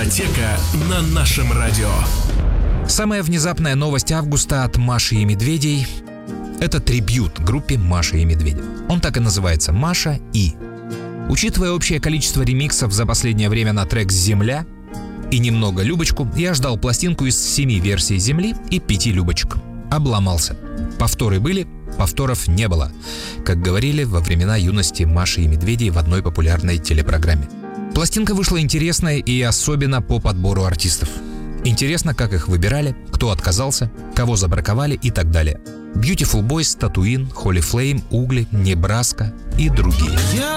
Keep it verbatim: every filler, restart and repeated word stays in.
Дискотека на нашем радио. Самая внезапная новость августа от Маши и Медведей — это трибьют группе Маша и Медведи. Он так и называется — Маша и. Учитывая общее количество ремиксов за последнее время на трек «Земля» и немного «Любочку», я ждал пластинку из семи версий «Земли» и пяти «Любочек». Обломался. Повторы были, повторов не было, как говорили во времена юности Маши и Медведей в одной популярной телепрограмме. Пластинка вышла интересная и особенно по подбору артистов. Интересно, как их выбирали, кто отказался, кого забраковали и так далее. Beautiful Boys, Tatooine, Holy Flame, Угли, Небраска и другие.